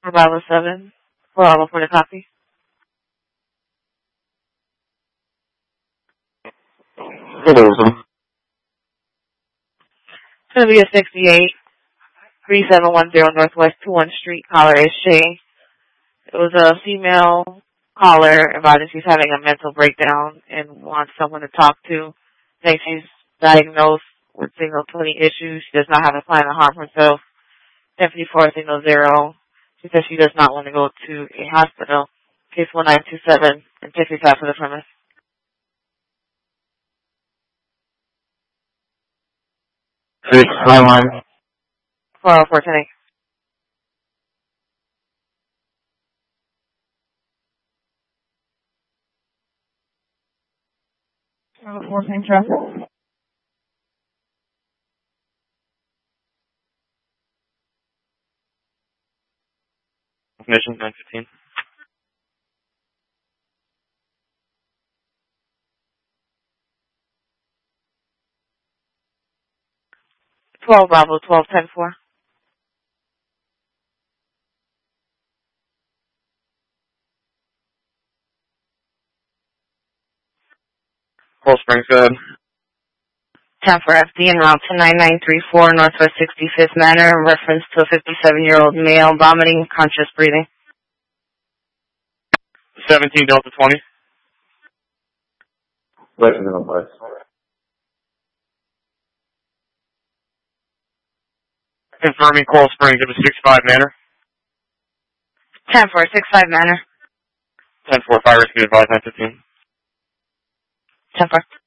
Bravo 7. Bravo for the copy. It is. It's going to be a 38-3710 Northwest 21 Street. Caller is Shay. It was a female caller advising she's having a mental breakdown and wants someone to talk to. Thinks she's diagnosed with signal 20 issues. She does not have a plan to harm herself. 1054 signal 0. She says she does not want to go to a hospital. Case 1927 and 55 for the premise. 651. 404 today. Same traffic. Ignition 915. 12 Bravo 12 10 4. Cold Springs, go ahead. 10 for FD en route to 9934 Northwest 65th Manor in reference to a 57-year-old male vomiting, conscious breathing. 17 Delta 20. Legend of the Confirming Cold Springs, it was 65 Manor. 10 for 65 Manor. 10-4, fire rescue advised 915. 10 for.